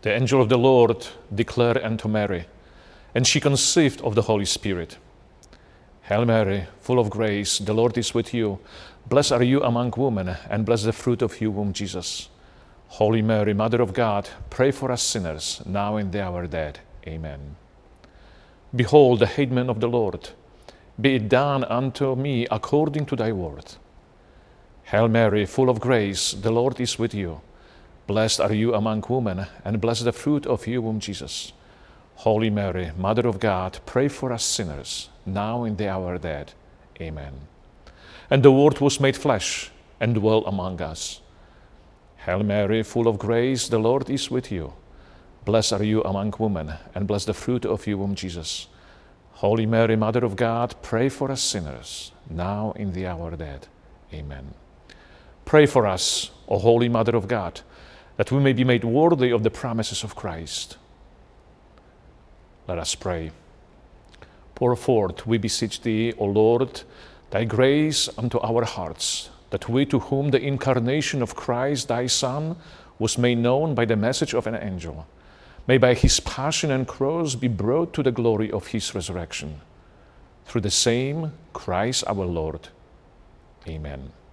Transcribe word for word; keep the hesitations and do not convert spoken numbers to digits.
The angel of the Lord declared unto Mary, and she conceived of the Holy Spirit. Hail Mary, full of grace, the Lord is with you. Blessed are you among women, and blessed the fruit of your womb, Jesus. Holy Mary, Mother of God, pray for us sinners, now and at the hour of our death. Amen. Behold, the handmaid of the Lord, be it done unto me according to thy word. Hail Mary, full of grace, the Lord is with you. Blessed are you among women, and blessed the fruit of your womb, Jesus. Holy Mary, Mother of God, pray for us sinners, now and at the hour of our death. Amen. And the Word was made flesh, and dwelt among us. Hail Mary, full of grace, the Lord is with you. Blessed are you among women, and blessed the fruit of your womb, Jesus. Holy Mary, Mother of God, pray for us sinners, now and in the hour of our death. Amen. Pray for us, O Holy Mother of God, that we may be made worthy of the promises of Christ. Let us pray. Pour forth, we beseech thee, O Lord, thy grace unto our hearts, that we, to whom the incarnation of Christ thy Son was made known by the message of an angel, may by his passion and cross be brought to the glory of his resurrection. Through the same Christ our Lord. Amen.